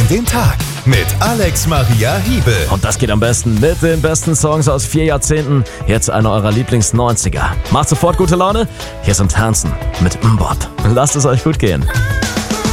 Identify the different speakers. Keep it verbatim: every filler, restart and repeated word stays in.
Speaker 1: den Tag mit Alex Maria Hiebel.
Speaker 2: Und das geht am besten mit den besten Songs aus vier Jahrzehnten. Jetzt einer eurer Lieblings-neunziger. Macht sofort gute Laune. Hier sind Tanzen mit Mbop. Lasst es euch gut gehen.